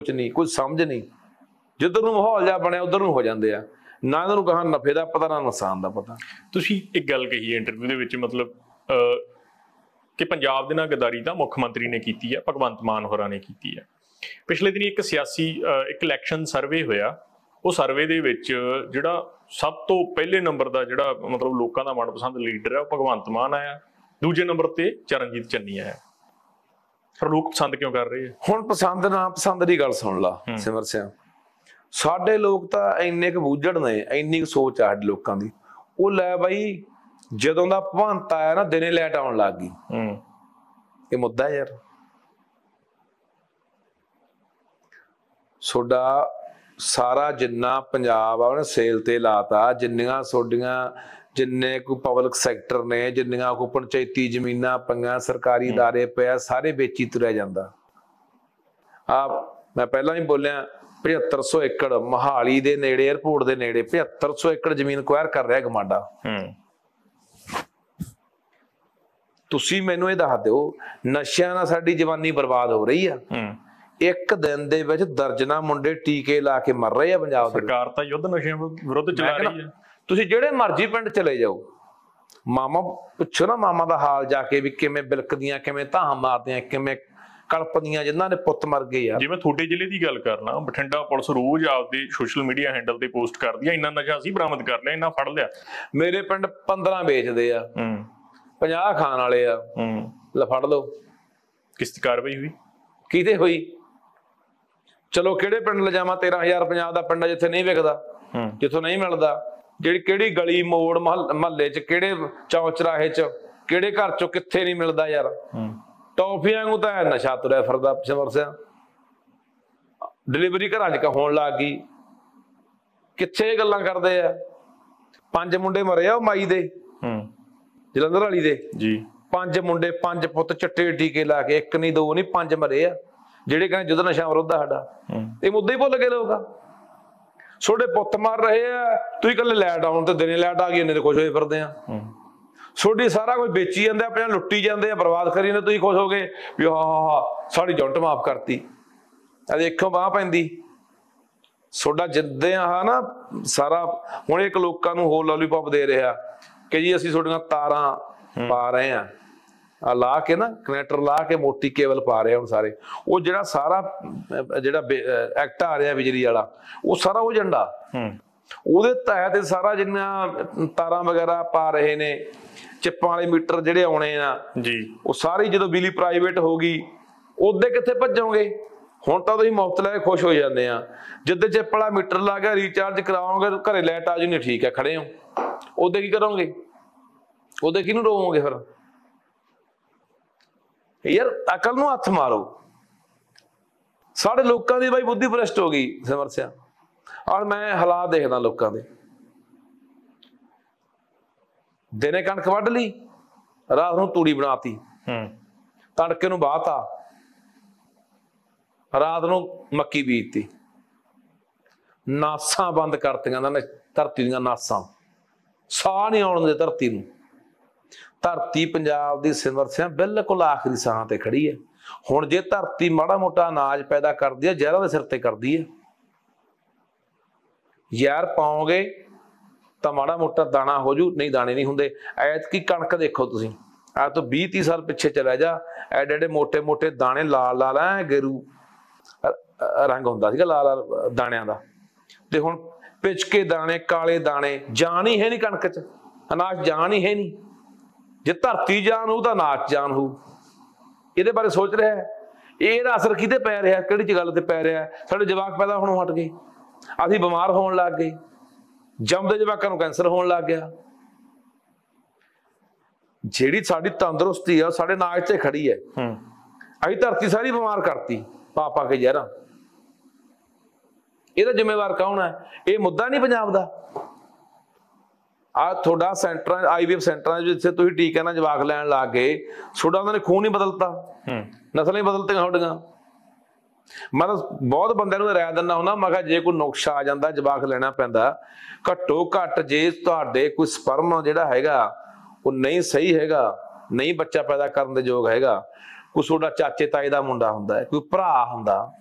नहीं, कुछ समझ नहीं, जिधर ਨੂੰ ਮਾਹੌਲ ਜਿਹਾ ਬਣਿਆ ਉਧਰ ਨੂੰ ਹੋ ਜਾਂਦੇ ਆ, ਨਾ ਇਹਨਾਂ ਨੂੰ ਕਹਾਂ ਨਫੇ ਦਾ ਪਤਾ ਨਾ ਨੁਕਸਾਨ ਦਾ ਪਤਾ। ਤੁਸੀਂ ਇੱਕ ਗੱਲ ਕਹੀ ਹੈ ਇੰਟਰਵਿਊ ਦੇ ਵਿੱਚ, ਮਤਲਬ ਕਿ ਪੰਜਾਬ ਦੇ ਨਾਲ ਗਦਾਰੀ ਤਾਂ ਮੁੱਖ ਮੰਤਰੀ ਨੇ ਕੀਤੀ ਹੈ, ਭਗਵੰਤ ਮਾਨ ਹੋਰਾਂ ਨੇ ਕੀਤੀ ਹੈ। ਪਿਛਲੇ ਦਿਨੀ ਇੱਕ ਸਿਆਸੀ ਇੱਕ ਇਲੈਕਸ਼ਨ ਸਰਵੇ ਹੋਇਆ, ਉਹ ਸਰਵੇ ਦੇ ਵਿੱਚ ਜਿਹੜਾ ਸਭ ਤੋਂ ਪਹਿਲੇ ਨੰਬਰ ਦਾ ਜਿਹੜਾ ਮਤਲਬ ਲੋਕਾਂ ਦਾ ਮਨਪਸੰਦ ਲੀਡਰ ਹੈ ਉਹ ਭਗਵੰਤ ਮਾਨ ਆਇਆ, ਦੂਜੇ ਨੰਬਰ ਤੇ ਚਰਨਜੀਤ ਚੰਨੀ ਆਇਆ। ਪਰ ਲੋਕ ਪਸੰਦ ਕਿਉਂ ਕਰ ਰਹੇ ਆ? ਹੁਣ ਪਸੰਦ ਨਾ ਪਸੰਦ ਦੀ ਗੱਲ ਸੁਣ ਲਾ ਸਿਮਰ ਸਿੰਘ, ਸਾਡੇ ਲੋਕ ਤਾਂ ਇੰਨੇ ਕੁ ਬੂਝੜ ਨੇ, ਇੰਨੀ ਕੁ ਸੋਚ ਆ ਸਾਡੇ ਲੋਕਾਂ ਦੀ। ਉਹ ਲੈ ਬਾਈ ਜਦੋਂ ਦਾ ਭਗਵੰਤ ਆਇਆ ਨਾ ਦਿਨੇ ਲਾਈਟ ਆਉਣ ਲੱਗ ਗਈ, ਇਹ ਮੁੱਦਾ ਯਾਰ। ਤੁਹਾਡਾ ਸਾਰਾ ਜਿੰਨਾ ਪੰਜਾਬ ਆ ਉਹਨੇ ਸੇਲ ਤੇ ਲਾਤਾ, ਜਿੰਨੀਆਂ ਤੁਹਾਡੀਆਂ ਜਿੰਨੇ ਕੋਈ ਪਬਲਿਕ ਸੈਕਟਰ ਨੇ, ਜਿੰਨੀਆਂ ਕੋਈ ਪੰਚਾਇਤੀ ਜ਼ਮੀਨਾਂ ਪਈਆਂ, ਸਰਕਾਰੀ ਅਦਾਰੇ ਪਿਆ, ਸਾਰੇ ਵੇਚੀ ਤੁਰਿਆ ਜਾਂਦਾ। ਮੈਂ ਪਹਿਲਾਂ ਹੀ ਬੋਲਿਆ 7500 ਏਕੜ ਮੋਹਾਲੀ ਦੇ ਨੇੜੇ, ਏਅਰਪੋਰਟ ਦੇ ਨੇੜੇ 7500 ਏਕੜ ਜ਼ਮੀਨ ਅਕਵਾਇਰ ਕਰ ਰਿਹਾ ਗਮਾਡਾ। ਤੁਸੀਂ ਮੈਨੂੰ ਇਹ ਦੱਸ ਦਿਓ, ਨਸ਼ਿਆਂ ਨਾਲ ਸਾਡੀ ਜਵਾਨੀ ਬਰਬਾਦ ਹੋ ਰਹੀ ਆ। ਇੱਕ ਦਿਨ ਦੇ ਵਿੱਚ ਦਰਜਨਾਂ ਮੁੰਡੇ ਟੀਕੇ ਲਾ ਕੇ ਮਰ ਰਹੇ ਆ ਪੰਜਾਬ ਦੇ। ਸਰਕਾਰ ਤਾਂ ਯੁੱਧ ਨਸ਼ਿਆਂ ਵਿਰੁੱਧ ਚਲਾ ਰਹੀ ਹੈ। ਤੁਸੀਂ ਜਿਹੜੇ ਮਰਜ਼ੀ ਪਿੰਡ ਚਲੇ ਜਾਓ, ਮਾਮਾ ਪੁੱਛੋ ਨਾ ਮਾਮਾ ਦਾ ਹਾਲ ਜਾ ਕੇ ਵੀ ਕਿਵੇਂ ਬਿਲਕਦੀਆਂ, ਕਿਵੇਂ ਧਾਹਾਂ ਮਾਰਦੀਆਂ, ਕਿਵੇਂ ਕਲਪਦੀਆਂ, ਜਿਨ੍ਹਾਂ ਦੇ ਪੁੱਤ ਮਰ ਗਏ ਆ। ਜਿਵੇਂ ਤੁਹਾਡੇ ਜ਼ਿਲ੍ਹੇ ਦੀ ਗੱਲ ਕਰਨਾ, ਬਠਿੰਡਾ ਪੁਲਿਸ ਰੋਜ਼ ਆਪਦੇ ਸੋਸ਼ਲ ਮੀਡੀਆ ਹੈਂਡਲ ਤੇ ਪੋਸਟ ਕਰਦੀ ਆ, ਇੰਨਾ ਨਸ਼ਾ ਅਸੀਂ ਬਰਾਮਦ ਕਰ ਲਿਆ, ਇੰਨਾ ਫੜ ਲਿਆ। ਮੇਰੇ ਪਿੰਡ 15 ਵੇਚਦੇ ਆ, 50 ਖਾਣ ਵਾਲੇ ਆ, ਲੈ ਫੜ ਲਓ। ਕਿਸ ਦੀ ਕਾਰਵਾਈ ਹੋਈ? ਕਿਤੇ ਹੋਈ? ਚਲੋ ਕਿਹੜੇ ਪਿੰਡ ਲਿਜਾਵਾਂ? 13,000 ਪੰਜਾਬ ਦਾ ਪਿੰਡ ਜਿੱਥੇ ਨਹੀਂ ਵਿਕਦਾ, ਜਿੱਥੋਂ ਨਹੀਂ ਮਿਲਦਾ। ਜਿਹੜੀ ਕਿਹੜੀ ਗਲੀ ਮੋੜ ਮਹੱਲੇ ਚ, ਕਿਹੜੇ ਚੌਕ ਚਰਾਹੇ ਚ, ਕਿਹੜੇ ਘਰ ਚੋਂ ਕਿੱਥੇ ਨਹੀਂ ਮਿਲਦਾ ਯਾਰ। ਟੌਫੀਆਂ ਨੂੰ ਤਾਂ ਨਸ਼ਾ ਤੁਰਿਆ ਫਿਰਦਾ ਵਰਸਿਆ, ਡਿਲੀਵਰੀ ਘਰਾਂ ਚ ਹੋਣ ਲੱਗ ਗਈ। ਕਿੱਥੇ ਇਹ ਗੱਲਾਂ ਕਰਦੇ ਆ? 5 ਮੁੰਡੇ ਮਰੇ ਆ ਉਹ ਮਾਈ ਦੇ, ਜਲੰਧਰ ਵਾਲੀ ਦੇ ਜੀ। 5 ਮੁੰਡੇ, 5 ਪੁੱਤ ਚਿੱਟੇ ਟੀਕੇ ਲਾ ਕੇ, ਇੱਕ ਨਹੀਂ 2 ਨਹੀਂ 5 ਮਰੇ ਆ, ਜਿਹੜੇ ਕਹਿੰਦੇ ਜਦੋਂ ਨਸ਼ਾ ਵਿਰੁੱਧ ਸਾਡਾ। ਇਹ ਮੁੱਦਾ ਹੀ ਭੁੱਲ ਗਏ ਲੋਕ। ਤੁਹਾਡੇ ਪੁੱਤ ਮਰ ਰਹੇ ਆ, ਤੁਸੀਂ ਇਕੱਲੇ ਲਾਈਟ ਆਉਣ ਤੇ ਦਿਨੇ ਲਾਈਟ ਆ ਗਈ ਇੰਨੇ ਖੁਸ਼ ਹੋਏ ਫਿਰਦੇ ਆ। ਤੁਹਾਡੀ ਸਾਰਾ ਕੁਝ ਵੇਚੀ ਜਾਂਦੇ ਆ, ਆਪਣਾ ਲੁੱਟੀ ਜਾਂਦੇ ਆ, ਬਰਬਾਦ ਕਰੀ ਜਾਂਦੇ। ਤੁਸੀਂ ਖੁਸ਼ ਹੋ ਗਏ ਵੀ ਹਾਂ ਸਾਡੀ ਜੁੰਟ ਮਾਫ ਕਰਤੀ। ਆ ਦੇਖੋ ਬਾਂਹ ਪੈਂਦੀ ਤੁਹਾਡਾ ਜਿੱਦੇ ਆ ਨਾ ਸਾਰਾ। ਹੁਣ ਇੱਕ ਲੋਕਾਂ ਨੂੰ ਹੋਰ ਲੋਲੀਪੌਪ ਦੇ ਰਿਹਾ ਕਿ ਜੀ ਅਸੀਂ ਤੁਹਾਡੀਆਂ ਤਾਰਾਂ ਪਾ ਰਹੇ ਆ, ਆ ਲਾ ਕੇ ਨਾ ਕਨੈਕਟਰ ਲਾ ਕੇ ਮੋਟੀ ਕੇਬਲ ਪਾ ਰਹੇ ਹੁਣ ਸਾਰੇ। ਉਹ ਜਿਹੜਾ ਸਾਰਾ ਜਿਹੜਾ ਐਕਟ ਆ ਰਿਹਾ ਬਿਜਲੀ ਵਾਲਾ, ਉਹ ਸਾਰਾ ਉਹ ਏਜੰਡਾ ਉਹਦੇ ਤਹਿਤ ਸਾਰਾ ਜਿੰਨਾ ਤਾਰਾਂ ਵਗੈਰਾ ਪਾ ਰਹੇ ਨੇ, ਚਿੱਪਾਂ ਵਾਲੇ ਮੀਟਰ ਜਿਹੜੇ ਆਉਣੇ ਆ ਜੀ, ਉਹ ਸਾਰੀ ਜਦੋਂ ਬਿਜਲੀ ਪ੍ਰਾਈਵੇਟ ਹੋ ਗਈ ਉਹਦੇ ਕਿੱਥੇ ਭੱਜੋਗੇ? ਹੁਣ ਤਾਂ ਤੁਸੀਂ ਮੁਫਤ ਲੈ ਕੇ ਖੁਸ਼ ਹੋ ਜਾਂਦੇ ਆ। ਜਿੱਦੇ ਚਿੱਪ ਵਾਲਾ ਮੀਟਰ ਲਾ ਗਿਆ, ਰੀਚਾਰਜ ਕਰਾਓਗੇ, ਘਰੇ ਲਾਈਟ ਆ ਜੂਗੀ, ਠੀਕ ਹੈ ਖੜੇ ਹੋ। ਉਹਦੇ ਕੀ ਕਰੋਗੇ? ਉਹਦੇ ਕਿਹਨੂੰ ਰੋਵੋਗੇ ਫਿਰ? ਯਾਰ ਅਕਲ ਨੂੰ ਹੱਥ ਮਾਰੋ। ਸਾਡੇ ਲੋਕਾਂ ਦੀ ਬਾਈ ਬੁੱਧੀ ਭ੍ਰਿਸ਼ਟ ਹੋ ਗਈ ਸਿਮਰ ਸਿਆ। ਔਰ ਮੈਂ ਹਾਲਾਤ ਦੇਖਦਾ ਲੋਕਾਂ ਦੇ, ਦਿਨੇ ਕਣਕ ਵੱਢ ਲਈ, ਰਾਤ ਨੂੰ ਤੂੜੀ ਬਣਾਤੀ, ਤੜਕੇ ਨੂੰ ਬਾਹਤਾ, ਰਾਤ ਨੂੰ ਮੱਕੀ ਬੀਜਤੀ। ਨਾਸਾਂ ਬੰਦ ਕਰਤੀਆਂ ਨਾ ਧਰਤੀ ਦੀਆਂ, ਨਾਸਾਂ, ਸਾਹ ਨਹੀਂ ਆਉਣ ਦੇ ਧਰਤੀ ਨੂੰ। ਧਰਤੀ ਪੰਜਾਬ ਦੀ ਸਿਮਰ ਸਿਆ ਬਿਲਕੁਲ ਆਖਰੀ ਸਾਹਾਂ ਤੇ ਖੜੀ ਹੈ। ਹੁਣ ਜੇ ਧਰਤੀ ਮਾੜਾ ਮੋਟਾ ਅਨਾਜ ਪੈਦਾ ਕਰਦੀ ਹੈ, ਜ਼ਹਿਰਾਂ ਦੇ ਸਿਰ ਤੇ ਕਰਦੀ ਹੈ। ਯਾਰ ਪਾਓਗੇ ਤਾਂ ਮਾੜਾ ਮੋਟਾ ਦਾਣਾ ਹੋ ਜੂ, ਨਹੀਂ ਦਾਣੇ ਨਹੀਂ ਹੁੰਦੇ। ਐਤਕੀ ਕਣਕ ਦੇਖੋ ਤੁਸੀਂ, ਅੱਜ ਤੋਂ 20-30 ਸਾਲ ਪਿੱਛੇ ਚਲਾ ਜਾ, ਐਡੇ ਐਡੇ ਮੋਟੇ ਮੋਟੇ ਦਾਣੇ, ਲਾਲ ਲਾਲ ਐ ਗੇਰੂ ਰੰਗ ਹੁੰਦਾ ਸੀਗਾ ਲਾਲ ਦਾਣਿਆਂ ਦਾ। ਤੇ ਹੁਣ ਪਿੱਛ ਕੇ ਦਾਣੇ, ਕਾਲੇ ਦਾਣੇ, ਜਾਨ ਹੀ ਹੈ ਨਹੀਂ ਕਣਕ ਚ, ਅਨਾਜ ਜਾਨ ਹੀ ਹੈ ਨਹੀਂ। ਜੇ ਧਰਤੀ ਜਾਨ ਹੋਊ ਤਾਂ ਅਨਾਜ ਜਾਨ ਹੋਊ। ਇਹਦੇ ਬਾਰੇ ਸੋਚ ਰਿਹਾ ਹੈ? ਇਹਦਾ ਅਸਰ ਕਿਤੇ ਪੈ ਰਿਹਾ? ਕਿਹੜੀ ਗੱਲ ਤੇ ਪੈ ਰਿਹਾ? ਸਾਡੇ ਜਵਾਕ ਪੈਦਾ ਹੋਣੋਂ ਹਟ ਗਏ, ਅਸੀਂ ਬਿਮਾਰ ਹੋਣ ਲੱਗ ਗਏ, ਜੰਮਦੇ ਜਵਾਕਾਂ ਨੂੰ ਕੈਂਸਰ ਹੋਣ ਲੱਗ ਗਿਆ। ਜਿਹੜੀ ਸਾਡੀ ਤੰਦਰੁਸਤੀ ਆ ਸਾਡੇ ਨਾਚ ਤੇ ਖੜੀ ਹੈ। ਅਸੀਂ ਧਰਤੀ ਸਾਰੀ ਬਿਮਾਰ ਕਰਤੀ ਪਾ ਪਾ ਕੇ ਜ਼ਹਿਰਾਂ। ਇਹਦਾ ਜ਼ਿੰਮੇਵਾਰ ਕੌਣ ਹੈ? ਇਹ ਮੁੱਦਾ ਨਹੀਂ ਪੰਜਾਬ ਦਾ। ਆ ਤੁਹਾਡਾ ਸੈਂਟਰਾਂ, IVF ਸੈਂਟਰਾਂ ਜਿੱਥੇ ਤੁਸੀਂ ਟੀਕੇ ਨਾਲ ਜਵਾਕ ਲੈਣ ਲੱਗ ਗਏ, ਤੁਹਾਡਾ ਉਹਨਾਂ ਨੇ ਖੂਨ ਨਹੀਂ ਬਦਲਤਾ, ਨਸਲਾਂ ਹੀ ਬਦਲਤੀਆਂ ਤੁਹਾਡੀਆਂ। ਮੈਂ ਤਾਂ ਬਹੁਤ ਬੰਦਿਆਂ ਨੂੰ ਰਾਇ ਦਿੰਦਾ ਹੁੰਦਾ, ਮੈਂ ਕਿਹਾ ਜੇ ਕੋਈ ਨੁਕਸ਼ਾ ਆ ਜਾਂਦਾ, ਜਵਾਕ ਲੈਣਾ ਪੈਂਦਾ, ਘੱਟੋ ਘੱਟ ਜੇ ਤੁਹਾਡੇ ਕੋਈ ਸਪਰਮ ਜਿਹੜਾ ਹੈਗਾ ਉਹ ਨਹੀਂ ਸਹੀ ਹੈਗਾ, ਨਹੀਂ ਬੱਚਾ ਪੈਦਾ ਕਰਨ ਦੇ ਯੋਗ ਹੈਗਾ, ਕੋਈ ਤੁਹਾਡਾ ਚਾਚੇ ਤਾਏ ਦਾ ਮੁੰਡਾ ਹੁੰਦਾ ਹੈ, ਕੋਈ ਭਰਾ ਹੁੰਦਾ,